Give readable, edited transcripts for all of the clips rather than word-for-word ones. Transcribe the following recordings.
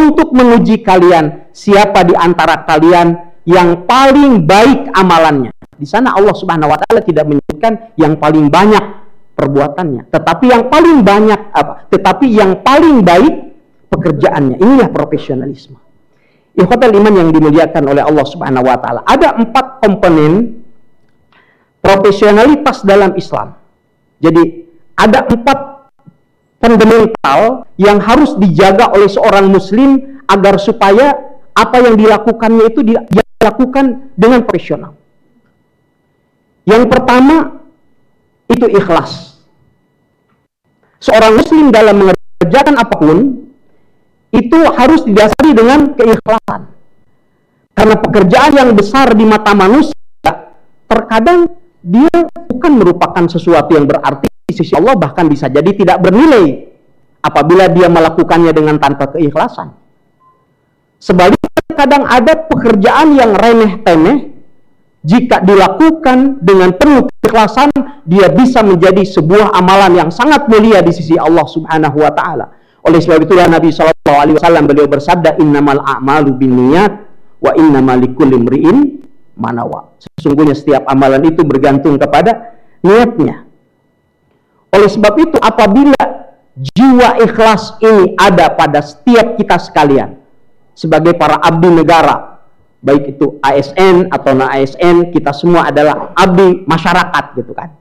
untuk menguji kalian siapa di antara kalian yang paling baik amalannya. Di sana Allah Subhanahu wa taala tidak menyebutkan yang paling banyak perbuatannya, tetapi yang paling banyak tetapi yang paling baik pekerjaannya. Inilah profesionalisme. Ikhwatal iman yang dimuliakan oleh Allah Subhanahu wa taala. Ada 4 komponen profesionalitas dalam Islam. Jadi ada 4 fundamental yang harus dijaga oleh seorang muslim agar supaya apa yang dilakukannya itu dilakukan dengan profesional. Yang pertama itu ikhlas. Seorang muslim dalam mengerjakan apapun itu harus didasari dengan keikhlasan. Karena pekerjaan yang besar di mata manusia terkadang dia bukan merupakan sesuatu yang berarti di sisi Allah, bahkan bisa jadi tidak bernilai apabila dia melakukannya dengan tanpa keikhlasan. Sebaliknya kadang ada pekerjaan yang remeh-temeh, jika dilakukan dengan penuh keikhlasan, dia bisa menjadi sebuah amalan yang sangat mulia di sisi Allah Subhanahu wa taala. Oleh sebab itulah Nabi SAW beliau bersabda, innamal a'malu binniyat wa innamal likulli imri'in ma nawa. Sesungguhnya setiap amalan itu bergantung kepada niatnya. Oleh sebab itu apabila jiwa ikhlas ini ada pada setiap kita sekalian sebagai para abdi negara, baik itu ASN atau non ASN, kita semua adalah abdi masyarakat gitu kan.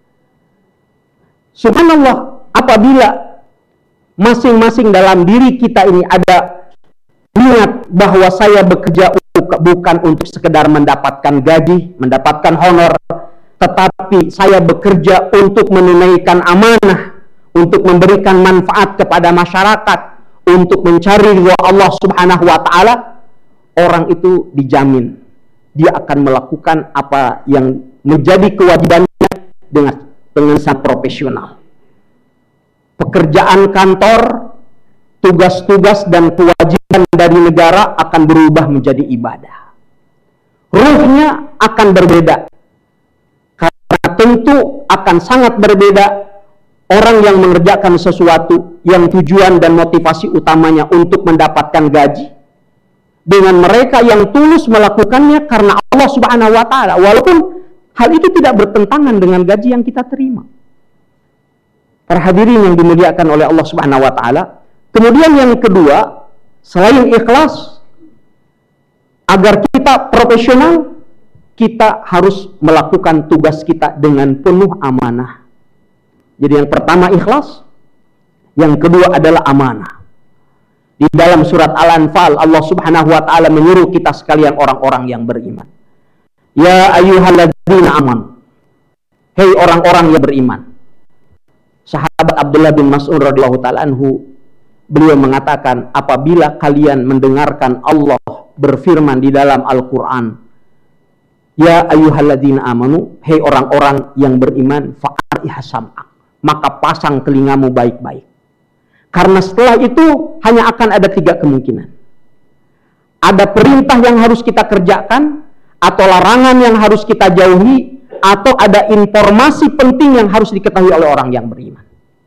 Subhanallah, apabila masing-masing dalam diri kita ini ada niat bahwa saya bekerja bukan untuk sekedar mendapatkan gaji, mendapatkan honor, tetapi saya bekerja untuk menunaikan amanah, untuk memberikan manfaat kepada masyarakat, untuk mencari ridha Allah Subhanahu wa taala, orang itu dijamin dia akan melakukan apa yang menjadi kewajibannya dengan sangat profesional. Pekerjaan kantor, tugas-tugas dan kewajiban dari negara akan berubah menjadi ibadah. Ruhnya akan berbeda. Karena tentu akan sangat berbeda orang yang mengerjakan sesuatu yang tujuan dan motivasi utamanya untuk mendapatkan gaji, dengan mereka yang tulus melakukannya karena Allah Subhanahu wa taala, walaupun hal itu tidak bertentangan dengan gaji yang kita terima. Para hadirin yang dimuliakan oleh Allah Subhanahu wa taala. Kemudian yang kedua, selain ikhlas, agar kita profesional, kita harus melakukan tugas kita dengan penuh amanah. Jadi yang pertama ikhlas, yang kedua adalah amanah. Di dalam surat Al-Anfal, Allah Subhanahu wa taala menyuruh kita sekalian orang-orang yang beriman. Ya ayyuhalladzina amanu. Hei orang-orang yang beriman. Sahabat Abdullah bin Mas'ud radhiyallahu taala anhu, beliau mengatakan, apabila kalian mendengarkan Allah berfirman di dalam Al-Qur'an, ya ayyuhalladzina amanu, hei orang-orang yang beriman, fa'arih sam'ak, maka pasang telingamu baik-baik. Karena setelah itu hanya akan ada 3 kemungkinan. Ada perintah yang harus kita kerjakan, atau larangan yang harus kita jauhi, atau ada informasi penting yang harus diketahui oleh orang yang beriman.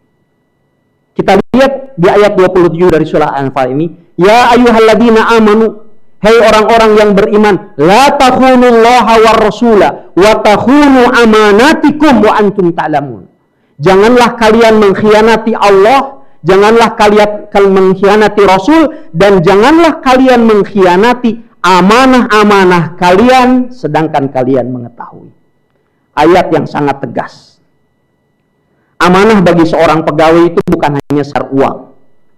Kita lihat di ayat 27 dari surah Al-Anfal ini, ya ayyuhalladzina amanu, hei orang-orang yang beriman, la takhunullaha war rasula wa takhunu amanatikum wa antum ta'lamun. Janganlah kalian mengkhianati Allah, janganlah kalian mengkhianati Rasul, dan janganlah kalian mengkhianati amanah-amanah kalian sedangkan kalian mengetahui. Ayat yang sangat tegas. Amanah bagi seorang pegawai itu bukan hanya sekedar uang,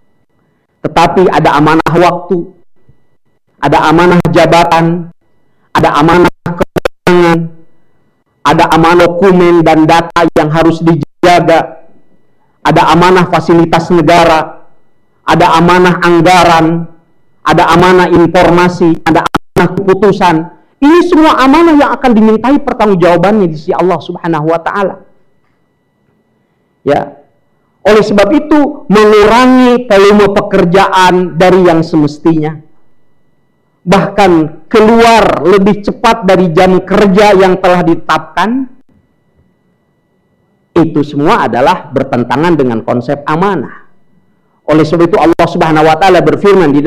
tetapi ada amanah waktu, ada amanah jabatan, ada amanah keuangan, ada amanah dokumen dan data yang harus dijaga, ada amanah fasilitas negara, ada amanah anggaran, ada amanah informasi, ada amanah keputusan. Ini semua amanah yang akan dimintai pertanggungjawabannya di sisi Allah Subhanahu wa taala. Ya. Oleh sebab itu, mengurangi volume pekerjaan dari yang semestinya, bahkan keluar lebih cepat dari jam kerja yang telah ditetapkan, itu semua adalah bertentangan dengan konsep amanah. Oleh sebab itu Allah Subhanahu wa taala berfirman di